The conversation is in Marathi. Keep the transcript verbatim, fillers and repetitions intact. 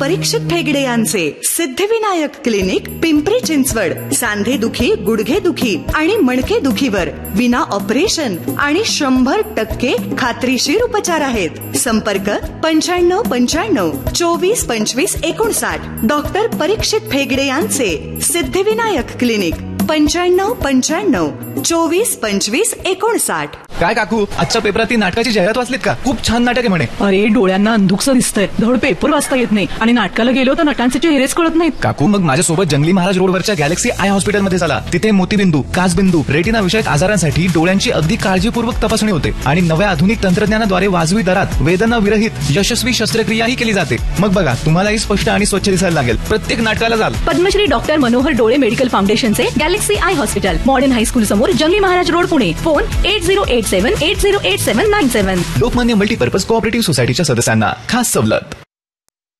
परीक्षित फेगडे यांचे सिद्धिविनायक क्लिनिक, पिंपरी चिंचवड. सांधे दुखी, गुडघे दुखी आणि मणके दुखीवर विना ऑपरेशन आणि शंभर टक्के खात्रीशीर उपचार आहेत. संपर्क पंच्याण्णव पंच्याण्णव चोवीस पंचवीस एकोणसाठ. डॉक्टर परीक्षित फेगडे यांचे सिद्धिविनायक क्लिनिक, पंच्याण्णव पंच्याण्णव चोवीस पंचवीस एकोणसाठ. काय काकू, आजच्या पेपरात ती नाटकाची जाहिरात वाचलीत का? खूप छान नाटक आहे म्हणे. अरे डोळ्यांना अंधुकसं दिसतंय, धड पेपर वाचता येत नाही आणि नाटकाला गेलो तर नटांचे चेहरेच कळत नाहीत. काकू, मग माझ्यासोबत जंगली महाराज रोडवरच्या गॅलेक्सी आय हॉस्पिटलमध्ये चला. तिथे मोतीबिंदू, काचबिंदू, रेटिना विषयक आजारांसाठी डोळ्यांची अगदी काळजीपूर्वक तपासणी होते आणि नव्या आधुनिक तंत्रज्ञानाद्वारे वाजवी दरात वेदना विरहित यशस्वी शस्त्रक्रियाही केली जाते. मग बघा, तुम्हालाही स्पष्ट आणि स्वच्छ दिसायला लागेल. प्रत्येक नाटकाला जाल. पद्मश्री डॉक्टर मनोहर डोळे मेडिकल फाउंडेशनचे Galaxy I hospital, modern high school समोर, जंगली Maharaj road, Pune. Phone at zero eight seven eight zero eight seven nine seven. Lokmanya multipurpose cooperative सोसायटीच्या सदस्यांना खास सवलत.